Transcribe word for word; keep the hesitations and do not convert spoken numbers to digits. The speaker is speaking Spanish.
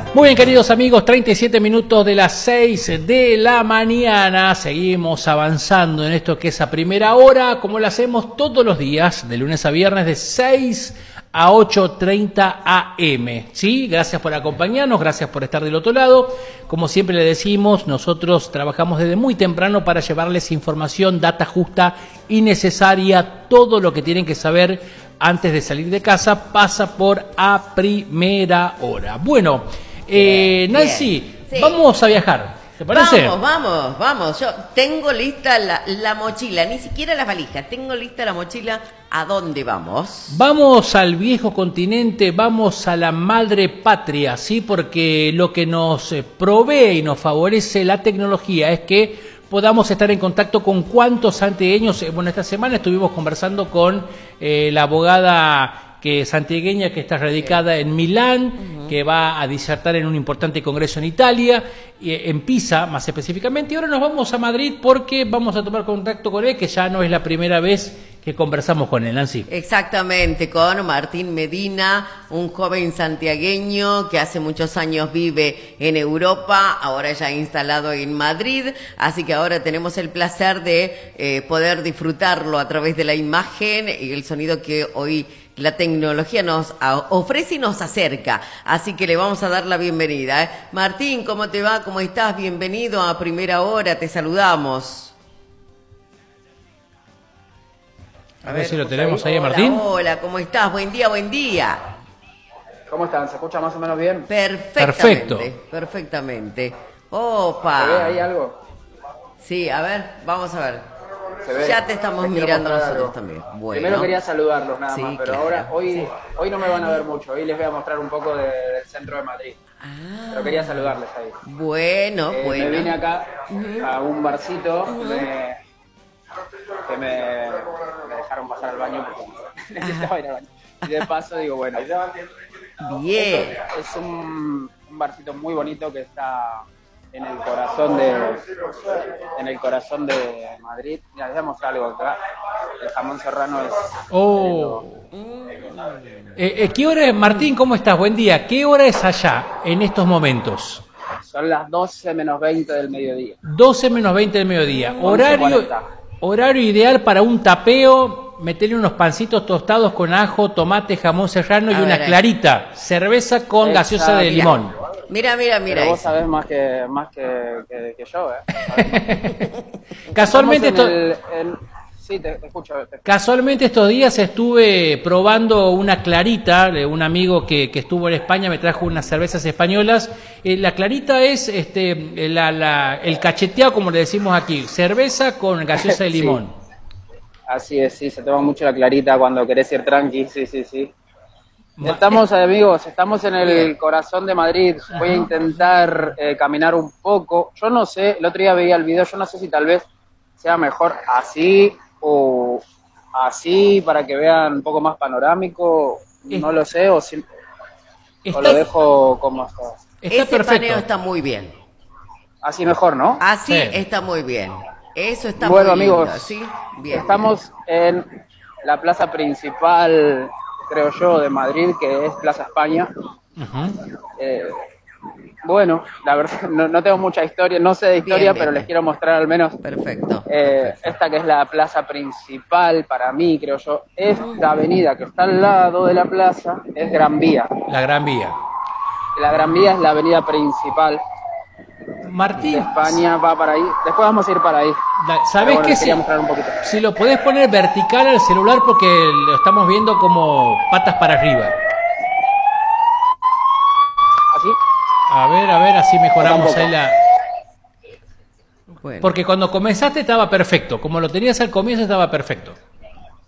Muy bien, queridos amigos, treinta y siete minutos de las seis de la mañana. Seguimos avanzando en esto que es a primera hora, como lo hacemos todos los días, de lunes a viernes, de seis a ocho treinta a eme. ¿Sí? Gracias por acompañarnos, gracias por estar del otro lado. Como siempre le decimos, nosotros trabajamos desde muy temprano para llevarles información, data justa y necesaria. Todo lo que tienen que saber antes de salir de casa pasa por a primera hora. Bueno, eh, bien, Nancy, bien. Sí. Vamos a viajar. ¿Te parece? Vamos, vamos, vamos. Yo tengo lista la, la mochila, ni siquiera las valijas. Tengo lista la mochila. ¿A dónde vamos? Vamos al viejo continente, vamos a la madre patria, ¿sí? Porque lo que nos provee y nos favorece la tecnología es que podamos estar en contacto con cuántos santiagueños. Bueno, esta semana estuvimos conversando con eh, la abogada que santiagueña que está radicada en Milán, uh-huh. que va a disertar en un importante congreso en Italia, en Pisa más específicamente, y ahora nos vamos a Madrid porque vamos a tomar contacto con él, que ya no es la primera vez que conversamos con él, Nancy. Exactamente, con Martín Medina, un joven santiagueño que hace muchos años vive en Europa, ahora ya instalado en Madrid, así que ahora tenemos el placer de eh, poder disfrutarlo a través de la imagen y el sonido que hoy la tecnología nos ofrece y nos acerca, así que le vamos a dar la bienvenida. ¿eh? Martín, ¿cómo te va? ¿Cómo estás? Bienvenido a Primera Hora, te saludamos. A, a ver, ver si lo tenemos ahí, hola, Martín. Hola, ¿cómo estás? Buen día, buen día. ¿Cómo están? ¿Se escucha más o menos bien? Perfectamente. Perfecto. Perfectamente. Opa. ¿Se ve ahí algo? Sí, a ver, vamos a ver. Ya te estamos te mirando nosotros algo. también. Bueno. Primero quería saludarlos nada sí, más, pero claro. ahora hoy sí. hoy no me van a ver mucho. Hoy les voy a mostrar un poco de, del centro de Madrid. Ah, pero quería saludarles ahí. Bueno, eh, bueno. Me vine acá uh-huh. a un barcito uh-huh. me, que me, me dejaron pasar al baño porque necesitaba ir al baño. Y de paso digo, bueno. Bien. Es, es un, un barcito muy bonito que está en el corazón de en el corazón de Madrid. Mira, les voy a mostrar algo acá. El jamón serrano es... Oh. Eh, eh, ¿Qué hora es, Martín? ¿Cómo estás? Buen día. ¿Qué hora es allá en estos momentos? Son las doce menos veinte del mediodía. doce menos veinte del mediodía. Horario, horario ideal para un tapeo. Meterle unos pancitos tostados con ajo, tomate, jamón serrano y a una ver, clarita. Cerveza con Esa, gaseosa de mira. limón. Mira, mira, mira. Pero vos sabés más que más que, que, que yo, ¿eh? Casualmente esto... el, el... Sí, te, te, escucho, te escucho. Casualmente estos días estuve probando una clarita de un amigo que, que estuvo en España, me trajo unas cervezas españolas. Eh, la clarita es este la, la, el cacheteado, como le decimos aquí, cerveza con gaseosa de limón. Sí. Así es, sí, se toma mucho la clarita cuando querés ir tranqui, sí, sí, sí. Estamos, amigos, estamos en el corazón de Madrid. Voy a intentar eh, caminar un poco. Yo no sé, el otro día veía el video, yo no sé si tal vez sea mejor así o así para que vean un poco más panorámico. No lo sé, o, si, está, o lo dejo como está. Está Ese perfecto. paneo está muy bien. Así mejor, ¿no? Así sí. está muy bien. Eso está bueno, muy amigos, lindo. ¿Sí? Bien, estamos bien. en la plaza principal, creo yo, de Madrid, que es Plaza España. Uh-huh. Eh, bueno, la verdad, no, no tengo mucha historia, no sé de historia, bien, bien, pero les quiero mostrar al menos Perfecto. Eh, esta que es la plaza principal para mí, creo yo. Esta avenida que está al lado de la plaza es Gran Vía. La Gran Vía. La Gran Vía es la avenida principal. Martín, de España va para ahí. Después vamos a ir para ahí. ¿Sabés bueno, qué? Si, si lo podés poner vertical al celular porque lo estamos viendo como patas para arriba. ¿Así? A ver, a ver, así mejoramos ahí la... Bueno. Porque cuando comenzaste estaba perfecto. Como lo tenías al comienzo estaba perfecto.